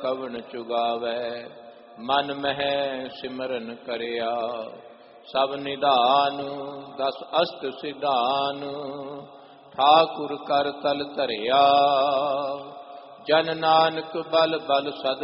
ਕਵਣ ਚੁਗਾਵੈ। ਮਨ ਮਹਿ ਸਿਮਰਨ ਕਰਿਆ ਸਭ ਨਿਧਾਨ, ਦਸ ਅਸ਼ਟ ਸਿਧਾਨ ਠਾਕੁਰ ਕਰ ਤਲ ਧਰਿਆ। ਜਨ ਨਾਨਕ ਬਲ ਬਲ ਸਦ